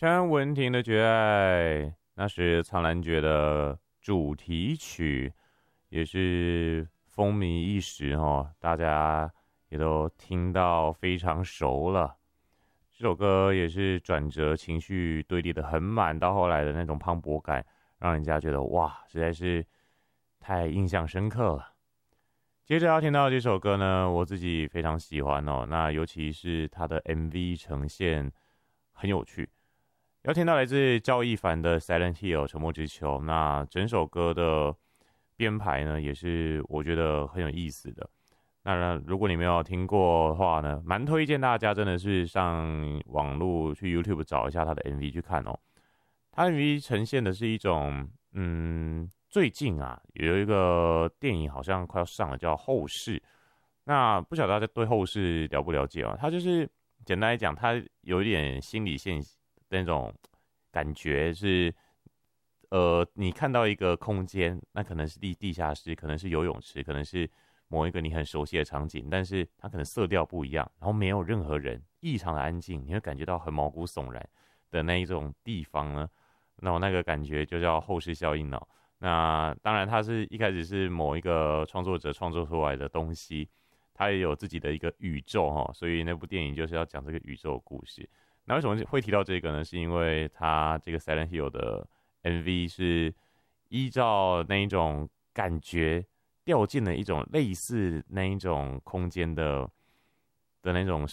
詹雯婷的《绝爱》，那是《苍兰诀》的主题曲，也是风靡一时哦，大家也都听到非常熟了。这首歌也是转折，情绪堆叠的很满，到后来的那种磅礴感，让人家觉得哇，实在是太印象深刻了。接着要听到这首歌呢，我自己非常喜欢哦，那尤其是它的 MV 呈现很有趣。要听到来自赵一凡的《Silent Hill》沉默之丘，那整首歌的编排呢，也是我觉得很有意思的。那如果你没有听过的话呢，蛮推荐大家真的是上网络去 YouTube 找一下他的 MV 去看哦。他 MV 呈现的是一种，最近啊有一个电影好像快要上了，叫《后世》。那不晓得大家对《后世》了不了解啊？他就是简单来讲，他有一点心理现的那种感觉是，你看到一个空间，那可能是地下室，可能是游泳池，可能是某一个你很熟悉的场景，但是它可能色调不一样，然后没有任何人，异常的安静，你会感觉到很毛骨悚然的那一种地方呢，那我那个感觉就叫后视效应哦。那当然，它是一开始是某一个创作者创作出来的东西，它也有自己的一个宇宙哈，所以那部电影就是要讲这个宇宙的故事。那为什么会提到这个呢？是因为它这个《Silent Hill》的 MV 是依照那一种感觉掉进了一种类似那一种空间的那种